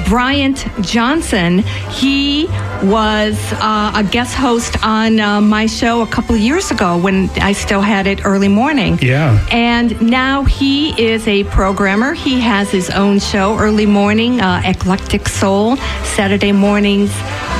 Bryant Johnson. He was a guest host on my show a couple of years ago when I still had it early morning. Yeah. And now he is a programmer. He has his own show, Early Morning, Eclectic Soul, Saturday mornings.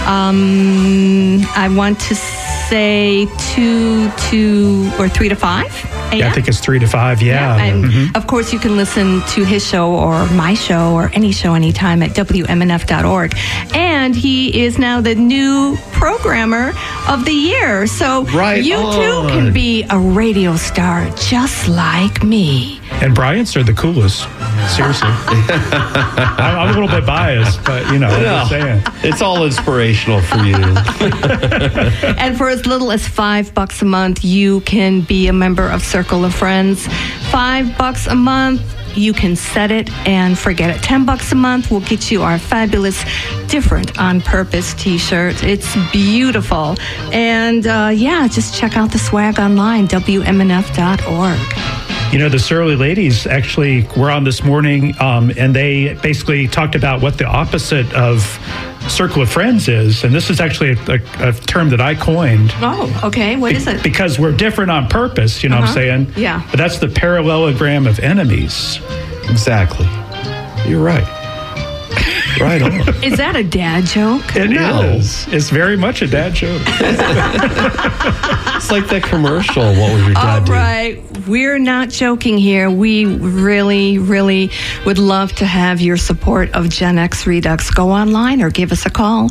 I want to say 2 or 3 to 5 a.m. Yeah, I think it's 3 to 5, yeah. And of course, you can listen to his show or my show or any show anytime at WMNF.org. And he is now the new programmer of the year. So you too can be a radio star just like me. And Bryant's are the coolest. Seriously. I'm a little bit biased, but, I'm just saying. It's all inspirational for you. And for as little as $5 a month, you can be a member of Circle of Friends. $5 a month, you can set it and forget it. $10 a month will get you our fabulous Different on Purpose t-shirt. It's beautiful. And just check out the swag online, WMNF.org. The Surly Ladies actually were on this morning, and they basically talked about what the opposite of Circle of Friends is. And this is actually a term that I coined. Oh, okay. What is it? Because we're different on purpose, what I'm saying? Yeah. But that's the parallelogram of enemies. Exactly. You're right. Right on. Is that a dad joke? It is. It's very much a dad joke. It's like that commercial, What Would Your Dad Do? All right. We're not joking here. We really, really would love to have your support of Gen X Redux. Go online or give us a call,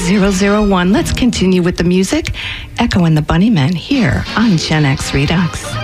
813-238-8001. Let's continue with the music. Echo and the Bunnymen here on Gen X Redux.